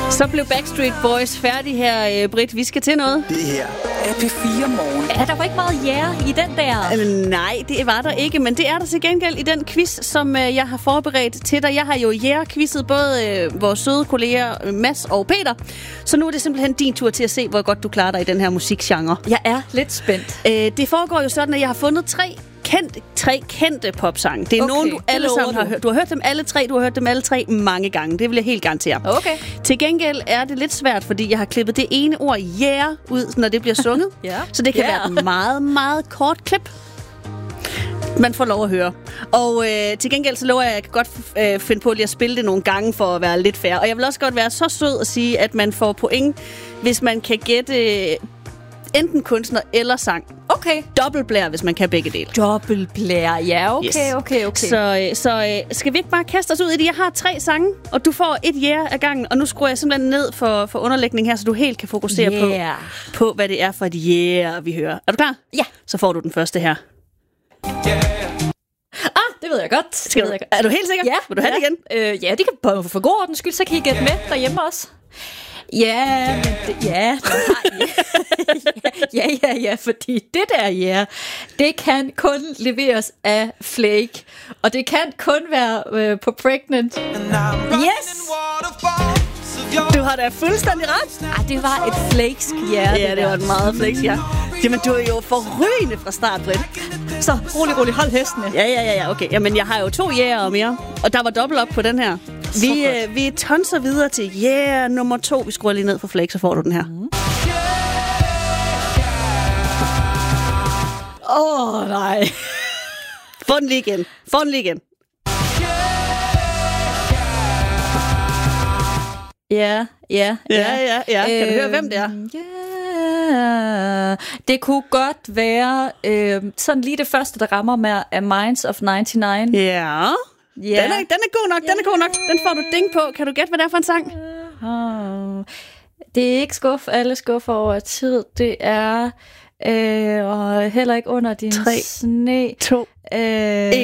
Så blev Backstreet Boys færdig her, Britt. Vi skal til noget. Det her er P4 Morgen. Ja, der var ikke meget i den der. Nej, det var der ikke, men det er der til gengæld i den quiz, som jeg har forberedt til dig. Jeg har jo quizzet både vores søde kolleger Mads og Peter, så nu er det simpelthen din tur til at se, hvor godt du klarer dig i den her musikgenre. Jeg er lidt spændt. Det foregår jo sådan, at jeg har fundet tre kendte popsange. Det er nogen, du alle sammen har hørt. Du har hørt dem alle tre, du har hørt dem alle tre mange gange. Det vil jeg helt garantere. Okay. Til gengæld er det lidt svært, fordi jeg har klippet det ene ord yeah ud, når det bliver sunget. Ja. Så det kan være et meget, meget kort klip. Man får lov at høre. Og til gengæld så lover jeg, at jeg kan godt finde på lige at spille det nogle gange for at være lidt fair. Og jeg vil også godt være så sød at sige, at man får point, hvis man kan gætte enten kunstner eller sang. Okay. Dobbeltblære, hvis man kan begge dele. Dobbeltblære, ja, okay, Yes. okay. Så skal vi ikke bare kaste os ud i det? Jeg har 3 sange, og du får et af gangen, og nu skruer jeg simpelthen ned for underlægning her, så du helt kan fokusere på, hvad det er for et vi hører. Er du klar? Ja. Så får du den første her. Det ved jeg godt. Er du helt sikker? Ja. Vil du have det igen? Ja, det kan for god ordens skyld, så kan I gætte med derhjemme også. Ja, fordi det der, det kan kun leveres af Flake, og det kan kun være på Pregnant. Yes! Du har da fuldstændig ret. Det var et Flakes Ja, det var et meget Flakes Jamen, du er jo forrygende fra start, Britt. Så rolig, hold hestene. Ja, okay. Jamen, jeg har jo 2 og mere, og der var dobbelt op på den her. Vi tonser videre til nummer 2. Vi skruer lige ned for Flake, så får du den her. Nej. Få den lige igen. Ja. Kan du høre, hvem det er? Ja. Det kunne godt være sådan lige det første, der rammer med af Minds of 99. Ja. Den er god nok. Den får du ding på. Kan du gætte, hvad det er for en sang? Det er ikke alle skuffer over tid. Det er og heller ikke under din 3, sne. 2, 1.